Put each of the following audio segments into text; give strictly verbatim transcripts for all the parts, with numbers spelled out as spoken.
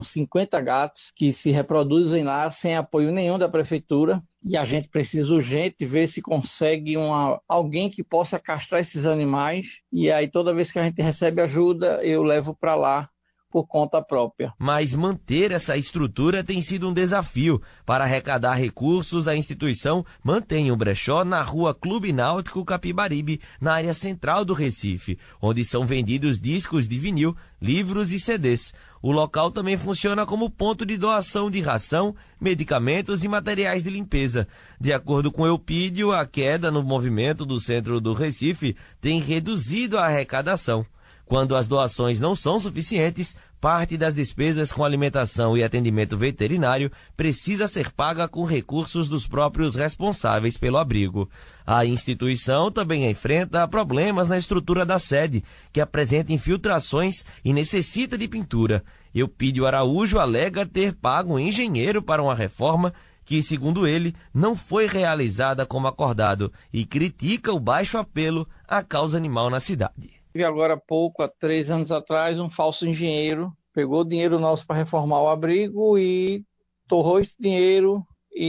cinquenta gatos que se reproduzem lá sem apoio nenhum da prefeitura. E a gente precisa urgente ver se consegue uma, alguém que possa castrar esses animais. E aí toda vez que a gente recebe ajuda, eu levo para lá por conta própria. Mas manter essa estrutura tem sido um desafio. Para arrecadar recursos, a instituição mantém um brechó na rua Clube Náutico Capibaribe, na área central do Recife, onde são vendidos discos de vinil, livros e C Ds. O local também funciona como ponto de doação de ração, medicamentos e materiais de limpeza. De acordo com Eupídio, a queda no movimento do centro do Recife tem reduzido a arrecadação. Quando as doações não são suficientes, parte das despesas com alimentação e atendimento veterinário precisa ser paga com recursos dos próprios responsáveis pelo abrigo. A instituição também enfrenta problemas na estrutura da sede, que apresenta infiltrações e necessita de pintura. Eupídio Araújo alega ter pago um engenheiro para uma reforma que, segundo ele, não foi realizada como acordado e critica o baixo apelo à causa animal na cidade. E agora há pouco, há três anos atrás, um falso engenheiro pegou o dinheiro nosso para reformar o abrigo e torrou esse dinheiro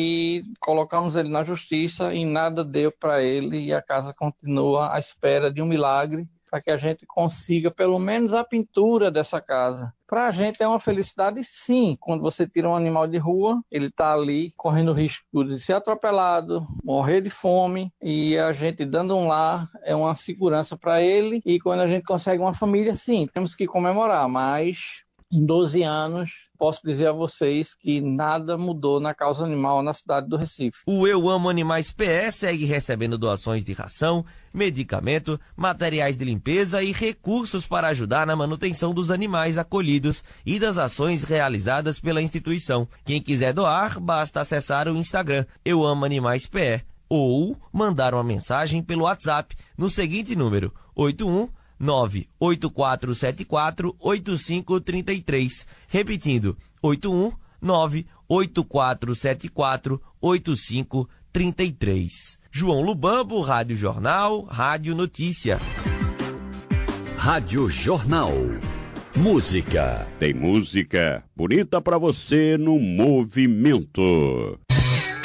e colocamos ele na justiça e nada deu para ele e a casa continua à espera de um milagre para que a gente consiga pelo menos a pintura dessa casa. Para a gente é uma felicidade, sim, quando você tira um animal de rua, ele está ali correndo o risco de ser atropelado, morrer de fome, e a gente dando um lar é uma segurança para ele, e quando a gente consegue uma família, sim, temos que comemorar, mas em doze anos, posso dizer a vocês que nada mudou na causa animal na cidade do Recife. O Eu Amo Animais P E segue recebendo doações de ração, medicamento, materiais de limpeza e recursos para ajudar na manutenção dos animais acolhidos e das ações realizadas pela instituição. Quem quiser doar, basta acessar o Instagram Eu Amo Animais P E ou mandar uma mensagem pelo WhatsApp no seguinte número: oito um nove oito quatro sete quatro oito cinco três três. Repetindo, oito um nove oito quatro sete quatro oito cinco três três. João Lubambo, Rádio Jornal, Rádio Notícia. Rádio Jornal. Música. Tem música bonita pra você no movimento.